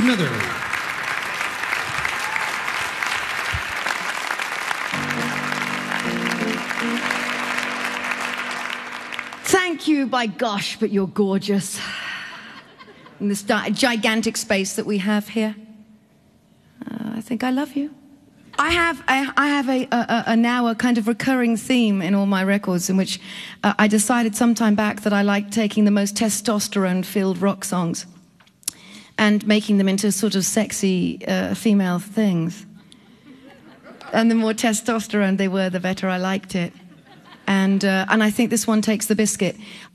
Smither. Thank you, by gosh, but you're gorgeous. In this gigantic space that we have here. I think I love you. I have now a kind of recurring theme in all my records in which I decided some time back that I like taking the most testosterone-filled rock songs and making them into sort of sexy female things. And the more testosterone they were, the better I liked it. And I think this one takes the biscuit.